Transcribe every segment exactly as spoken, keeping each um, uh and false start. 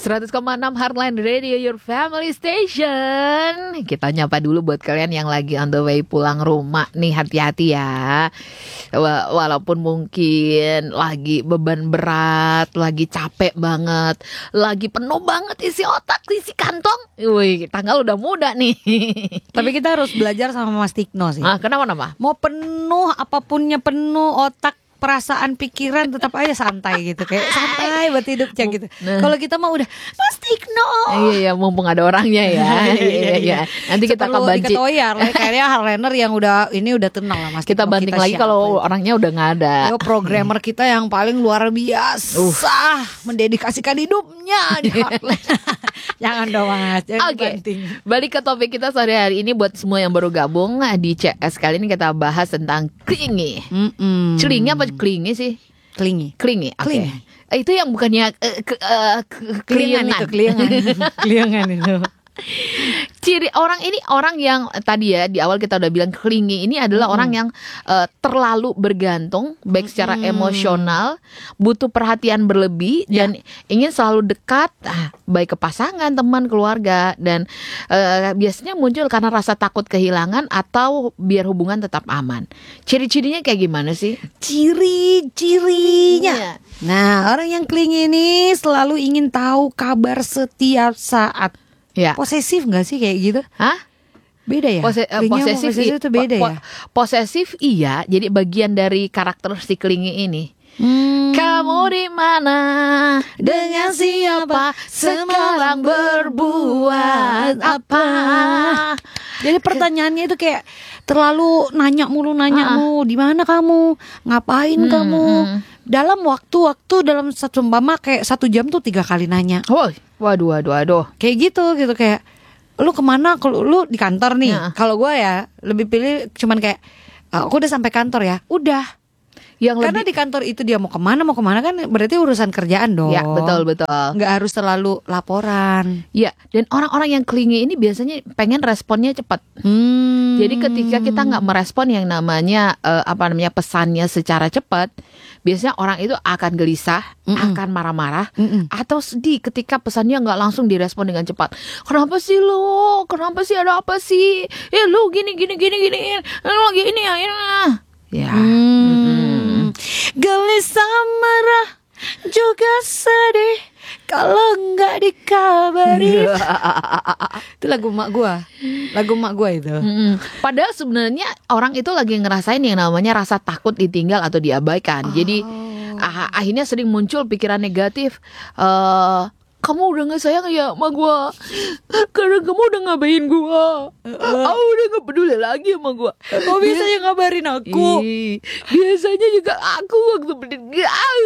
seratus koma enam Heartline Radio, your family station. Kita nyapa dulu buat kalian yang lagi on the way pulang rumah nih, hati-hati ya. Walaupun mungkin lagi beban berat, lagi capek banget, lagi penuh banget isi otak, isi kantong. Wih, tanggal udah muda nih. Tapi kita harus belajar sama Mas Tikno sih. Ah, kenapa nama? Mau penuh, apapunnya penuh, otak, perasaan, pikiran tetap aja santai gitu, kayak santai buat hidupnya gitu. Nah. Kalau kita mah udah Mas Tikno. Iya iya, mumpung ada orangnya ya. Iya iya. Nanti kita akan banting. Diketoyar lah, kayaknya Harlaner yang udah ini udah tenang lah Mas. Kita Tikno, banting kita lagi kalau orangnya udah nggak ada. Yo, programmer kita yang paling luar biasa, uh. mendedikasikan hidupnya di Harlaner. Jangan dong Mas. Jangan Oke. banting. Balik ke topik kita sore hari ini buat semua yang baru gabung di C S. Kali ini kita bahas tentang clingy. Mm-mm. Clingy apa clingy sih? Clingy. Clingy. Oke. Clingy. Itu yang bukannya uh, ke, uh, ke, Keliangan itu, keliangan. Keliangan itu. Ciri orang ini, orang yang tadi ya di awal kita udah bilang clingy ini adalah hmm. orang yang uh, terlalu bergantung, baik secara hmm. emosional, butuh perhatian berlebih ya. Dan ingin selalu dekat, ah, baik ke pasangan, teman, keluarga, dan uh, biasanya muncul karena rasa takut kehilangan atau biar hubungan tetap aman. Ciri-cirinya kayak gimana sih? Ciri-cirinya. Ya. Nah, orang yang clingy ini selalu ingin tahu kabar setiap saat. Ya. Posesif gak sih kayak gitu? Hah? Beda ya? Pose- uh, posesif, posesif itu beda po- ya? Posesif iya, jadi bagian dari karakter si clingy ini. Hmm. Kamu di mana? Dengan siapa? Sekarang berbuat apa? Jadi pertanyaannya itu kayak terlalu nanya mulu nanya mulu. Di mana kamu? Ngapain hmm, kamu? Hmm. Dalam waktu-waktu dalam satu umpama kayak satu jam tuh tiga kali nanya. Oh, waduh, waduh, waduh. Kayak gitu, gitu kayak lu kemana? Kalau lu di kantor nih. Ya. Kalau gue ya lebih pilih cuman kayak aku udah sampai kantor ya. Udah. Yang karena lebih... di kantor itu dia mau kemana mau kemana kan berarti urusan kerjaan dong. Ya betul betul. Nggak harus selalu laporan. Ya, dan orang-orang yang clingy ini biasanya pengen responnya cepat. Hmm. Jadi ketika kita nggak merespon yang namanya uh, apa namanya pesannya secara cepat, biasanya orang itu akan gelisah, Mm-mm. akan marah-marah, Mm-mm. atau sedih ketika pesannya nggak langsung direspon dengan cepat. Kenapa sih lo? Kenapa sih, ada apa sih? Eh lo gini gini gini gini, lo gini ya ya. Ya. Hmm. Gelisah, marah, juga sedih kalau nggak dikabarin. Itu lagu mak gua, lagu mak gua itu. Mm-mm. Padahal sebenarnya orang itu lagi ngerasain yang namanya rasa takut ditinggal atau diabaikan. Oh. Jadi ah, akhirnya sering muncul pikiran negatif. Uh, kamu udah gak sayang ya sama gue, karena kamu udah ngabain gue. uh, Aku udah gak peduli lagi sama gue. Kok bisa yang ngabarin aku? Ih, biasanya juga aku waktu berdiri.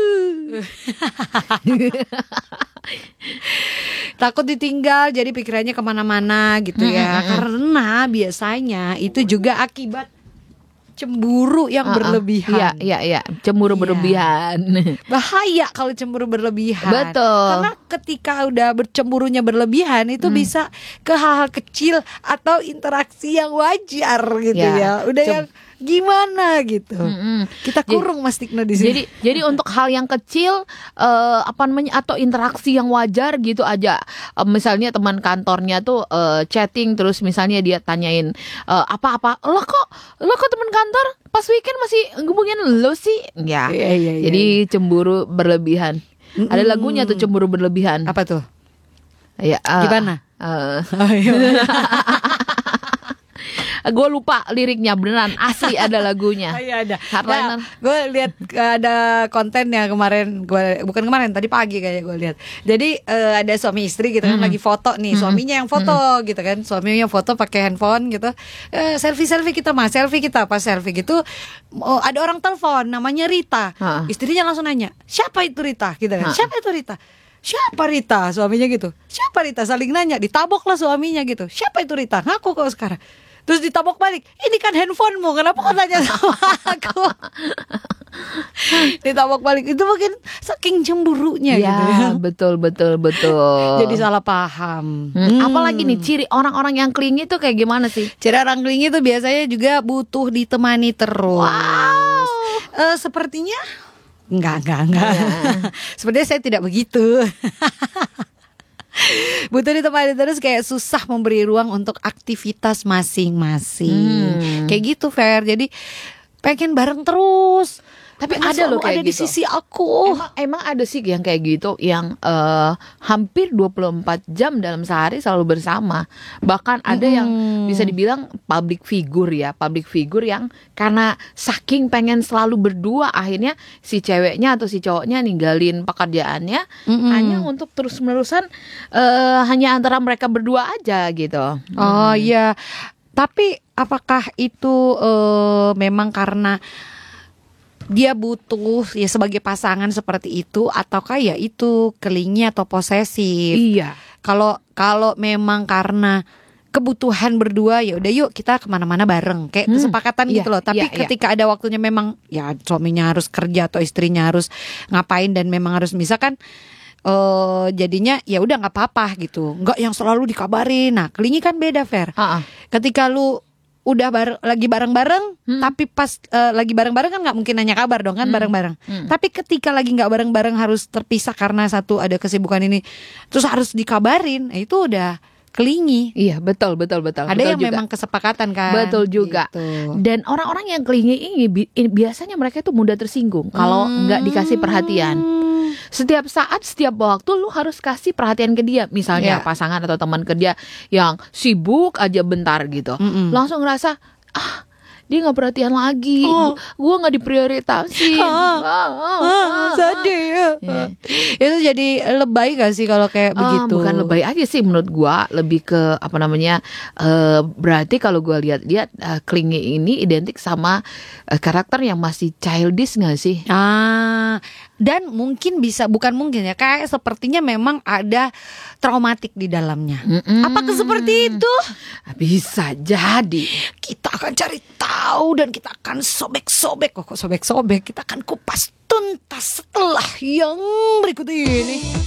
Takut ditinggal, jadi pikirannya kemana-mana gitu ya. Mm-hmm. Karena biasanya itu juga akibat cemburu yang uh-uh. berlebihan. Iya, iya, iya, cemburu iya. berlebihan. Bahaya kalau cemburu berlebihan. Betul. Karena ketika udah bercemburunya berlebihan itu hmm. bisa ke hal-hal kecil atau interaksi yang wajar gitu ya. ya. Udah Cem- yang gimana gitu. Mm-hmm. Kita kurung jadi, Mas Tikno di sini. Jadi jadi untuk hal yang kecil uh, apa namanya atau interaksi yang wajar gitu aja. Uh, misalnya teman kantornya tuh uh, chatting terus misalnya dia tanyain uh, apa-apa. Lo kok lo kok teman kantor pas weekend masih ngomongin lo sih? Ya. Iya, iya, iya, jadi iya. cemburu berlebihan. Mm-mm. Ada lagunya tuh cemburu berlebihan. Apa tuh? Ya, uh, gimana? Uh, gue lupa liriknya, beneran asli ada lagunya. Oh, iya ada. Nah, gue lihat ada kontennya kemarin, gue bukan kemarin tadi pagi kayak gue lihat. Jadi uh, ada suami istri gitu kan, mm-hmm. lagi foto nih, suaminya yang foto mm-hmm. gitu kan, suaminya foto pakai handphone gitu. Uh, selfie selfie kita mas, selfie kita pas selfie gitu. Oh, ada orang telepon namanya Rita. Ha. Istrinya langsung nanya, siapa itu Rita? Gitu kan. Ha. Siapa itu Rita? Siapa Rita? Suaminya gitu. Siapa Rita? Saling nanya, ditaboklah suaminya gitu. Siapa itu Rita? Ngaku kok sekarang. Terus ditabok balik, ini kan handphonemu, kenapa kau tanya sama aku? Ditabok balik, itu mungkin saking cemburunya ya, gitu ya. Betul, betul, betul. Jadi salah paham. hmm. Hmm. Apalagi nih, ciri orang-orang yang clingy itu kayak gimana sih? Ciri orang clingy itu biasanya juga butuh ditemani terus. Wow. uh, Sepertinya Enggak, enggak, enggak ya. Sebenarnya saya tidak begitu. Butuh ditemani terus, kayak susah memberi ruang untuk aktivitas masing-masing. Hmm. Kayak gitu Fer. Jadi pengen bareng terus. Tapi Pengen ada loh selalu kayak ada di gitu. sisi aku. Emang, emang ada sih yang kayak gitu, yang eh, hampir dua puluh empat jam dalam sehari selalu bersama. Bahkan ada yang Mm-mm. bisa dibilang public figure ya, public figure yang karena saking pengen selalu berdua, akhirnya si ceweknya atau si cowoknya ninggalin pekerjaannya Mm-mm. hanya untuk terus-menerusan eh, hanya antara mereka berdua aja gitu. Oh iya. Tapi apakah itu eh, memang karena dia butuh ya sebagai pasangan seperti itu, ataukah ya itu clingy atau posesif? Iya. Kalau kalau memang karena kebutuhan berdua, ya udah yuk kita kemana-mana bareng, kayak Hmm, kesepakatan iya, gitu loh. Tapi iya, iya. ketika ada waktunya memang ya suaminya harus kerja atau istrinya harus ngapain dan memang harus misalkan eh jadinya ya udah nggak apa-apa gitu, nggak yang selalu dikabarin. Nah clingy kan beda Fer. Ha-ha. Ketika lu udah bar- lagi bareng-bareng, Hmm. tapi pas eh, lagi bareng-bareng kan nggak mungkin nanya kabar dong kan, Hmm. bareng-bareng. Hmm. Tapi ketika lagi nggak bareng-bareng harus terpisah karena satu ada kesibukan ini, terus harus dikabarin, nah itu udah clingy. Iya, betul betul betul. Ada betul yang juga. memang kesepakatan kan. Betul juga. Gitu. Dan orang-orang yang clingy ini bi- ini biasanya mereka itu mudah tersinggung kalau Hmm. nggak dikasih perhatian. Setiap saat, setiap waktu lu harus kasih perhatian ke dia. Misalnya Ya. pasangan atau teman kerja yang sibuk aja bentar gitu. Mm-mm. Langsung ngerasa, ah dia nggak perhatian lagi, Oh. gue nggak diprioritasin. Ah. Ah, ah, Ah, ah, sedih. Iya. Itu jadi lebay gak sih kalau kayak ah. begitu? Bukan lebay aja sih menurut gua, lebih ke apa namanya, eh, berarti kalau gua lihat-lihat eh, clingy ini identik sama eh, karakter yang masih childish nggak sih? Ah, dan mungkin bisa, bukan mungkin ya, kayak sepertinya memang ada traumatik di dalamnya. Mm-mm. Apakah seperti itu? Bisa jadi. Kita akan cari tahu dan kita akan sobek-sobek. Kok kok sobek-sobek? Kita akan kupas tuntas setelah yang berikut ini.